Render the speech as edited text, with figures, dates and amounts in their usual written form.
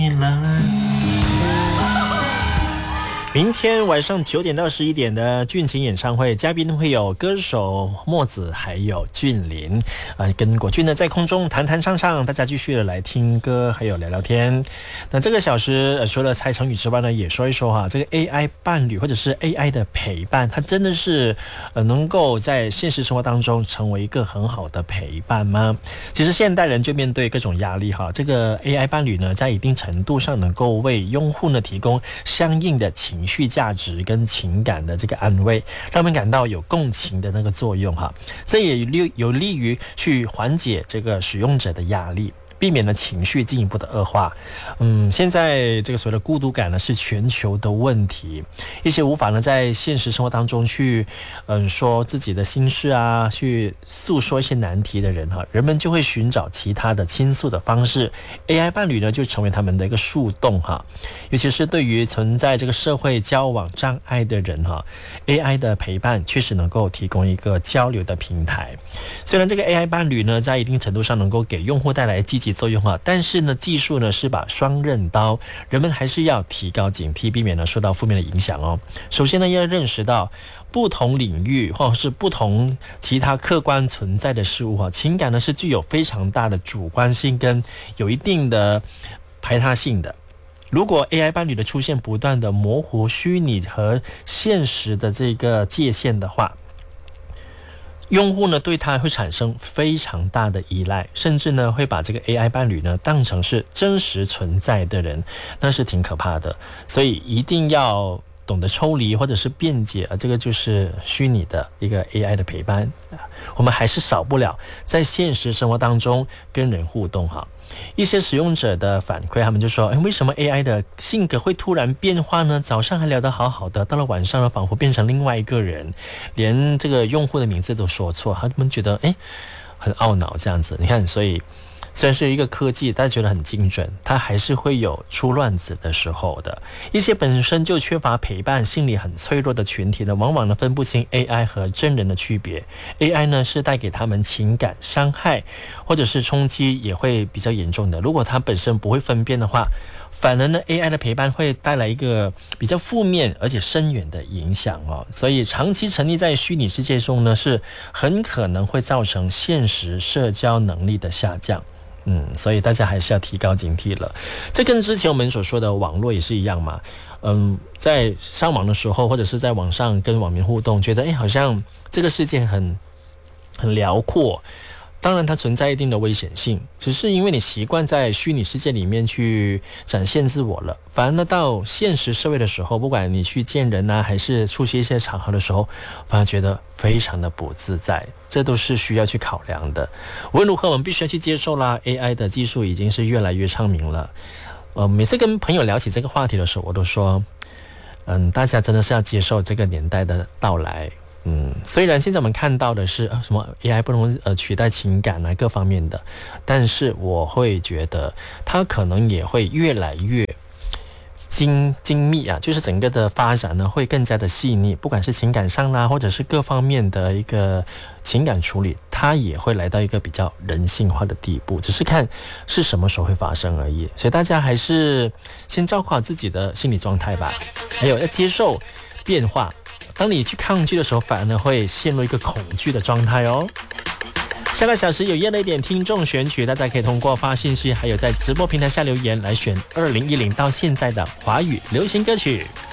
明天晚上9点到11点的俊琴演唱会，嘉宾会有歌手墨子还有俊霖，跟国俊呢在空中谈谈唱唱，大家继续的来听歌还有聊聊天。那这个小时除了猜成语之外呢，也说一说这个 AI 伴侣或者是 AI 的陪伴，它真的是能够在现实生活当中成为一个很好的陪伴吗？其实现代人就面对各种压力这个 AI 伴侣呢，在一定程度上能够为用户呢提供相应的情绪价值跟情感的这个安慰，让我们感到有共情的那个作用这也有利于去缓解这个使用者的压力，避免了情绪进一步的恶化。现在这个所谓的孤独感呢是全球的问题，一些无法呢在现实生活当中去说自己的心事去诉说一些难题的人人们就会寻找其他的倾诉的方式， AI 伴侣呢就成为他们的一个树洞尤其是对于存在这个社会交往障碍的人AI 的陪伴确实能够提供一个交流的平台。虽然这个 AI 伴侣呢在一定程度上能够给用户带来积极作用但是呢技术呢是把双刃刀，人们还是要提高警惕，避免呢受到负面的影响首先呢要认识到不同领域或者是不同其他客观存在的事物情感呢是具有非常大的主观性跟有一定的排他性的。如果 AI 伴侣的出现不断的模糊虚拟和现实的这个界限的话，用户呢对它会产生非常大的依赖，甚至呢会把这个 AI 伴侣呢当成是真实存在的人，那是挺可怕的。所以一定要懂得抽离或者是辩解这个就是虚拟的一个 AI 的陪伴，我们还是少不了在现实生活当中跟人互动一些使用者的反馈，他们就说为什么 AI 的性格会突然变化呢？早上还聊得好好的，到了晚上呢仿佛变成另外一个人，连这个用户的名字都说错，他们觉得很懊恼这样子。你看，所以虽然是一个科技，大家觉得很精准，它还是会有出乱子的时候的。一些本身就缺乏陪伴、心理很脆弱的群体呢，往往呢分不清 AI 和真人的区别。AI 呢是带给他们情感伤害或者是冲击也会比较严重的。如果它本身不会分辨的话，反而呢 AI 的陪伴会带来一个比较负面而且深远的影响所以长期沉溺在虚拟世界中呢，是很可能会造成现实社交能力的下降。所以大家还是要提高警惕了。这跟之前我们所说的网络也是一样嘛。在上网的时候，或者是在网上跟网民互动，觉得好像这个世界很辽阔。当然它存在一定的危险性，只是因为你习惯在虚拟世界里面去展现自我了，反而呢到现实社会的时候，不管你去见人还是出席一些场合的时候，反而觉得非常的不自在，这都是需要去考量的。无论如何我们必须要去接受啦， AI 的技术已经是越来越昌明了。每次跟朋友聊起这个话题的时候，我都说大家真的是要接受这个年代的到来。虽然现在我们看到的是什么 AI 不能取代情感各方面的，但是我会觉得它可能也会越来越精密就是整个的发展呢会更加的细腻，不管是情感上或者是各方面的一个情感处理，它也会来到一个比较人性化的地步，只是看是什么时候会发生而已。所以大家还是先照顾好自己的心理状态吧，还有要接受变化。当你去抗拒的时候，反而呢会陷入一个恐惧的状态下个小时有夜了一点听众选曲，大家可以通过发信息还有在直播平台下留言来选2010到现在的华语流行歌曲。